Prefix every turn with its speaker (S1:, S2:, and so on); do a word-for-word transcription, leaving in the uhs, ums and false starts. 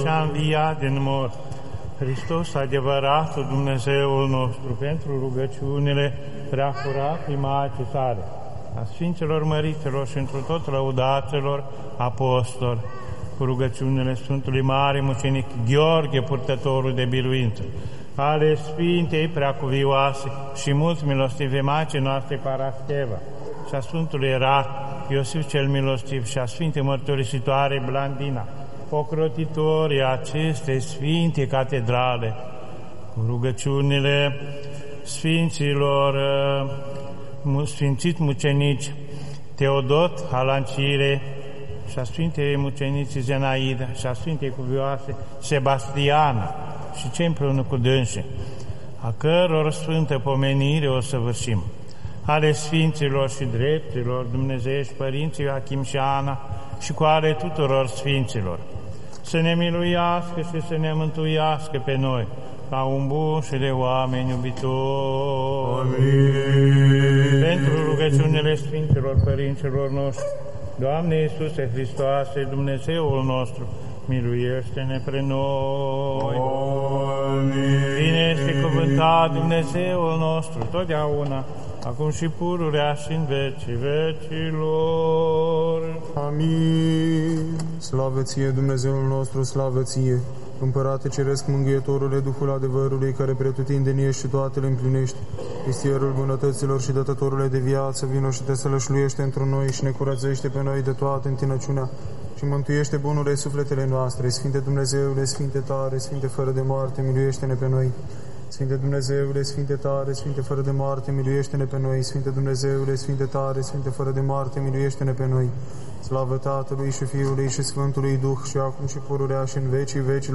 S1: și-a înviat din morți. Hristos, adevăratul Dumnezeul nostru, pentru rugăciunile preacuratei Maicii sale, a Sfinților Măriților și întru tot lăudaților apostoli, cu rugăciunile Sfântului Mare Mucenic Gheorghe, purtătorul de biruință, ale Sfintei Preacuvioase și mulți milostivi Maicii noastre Parascheva, și a Sfântului Erat Iosif cel Milostiv și a Sfintei Mărturisitoare Blandina, ocrotitorii acestei Sfinte Catedrale, cu rugăciunile Sfinților Sfințit Mucenici Teodot Halancire și a Sfintei Mucenici Zenaida și a Sfintei Cuvioase Sebastiana și cei împreună cu dânsi, a căror sfântă pomenire o săvârșim, ale Sfinților și dreptilor Dumnezeiești Părinții Joachim și Ana și cu ale tuturor Sfinților, să ne miluiască și să ne mântuiască pe noi, ca un bun și de oameni iubitori.
S2: Amin.
S1: Pentru rugăciunile Sfinților Părinților noștri, Doamne Iisuse Hristoase, Dumnezeul nostru, miluiește-ne pre noi.
S2: Amin.
S1: Bine este cuvântat Dumnezeul nostru, totdeauna, acum și pururea și în vecii vecilor.
S2: Amin. Slavă ție, Dumnezeul nostru, slavă ție, Împărate Ceresc, Mângâietorule, Duhul adevărului, care pretutindeni ești și toate le împlinești, Istierul bunătăților și dătătorule de viață, vino și te sălășluiește într noi și ne curățește pe noi de toată întinăciunea și mântuiește bunurile sufletele noastre. Sfinte Dumnezeule, Sfinte tare, Sfinte fără de moarte, miluiește-ne pe noi. Sfinte Dumnezeule, Sfinte tare, Sfinte fără de moarte, miluiește-ne pe noi. Sfinte Dumnezeule, Sfinte tare, Sfinte fără de moarte, miluiește-ne pe noi. Slavă Tatălui și Fiului și Sfântului Duh și acum și pururea și în vecii vecilor.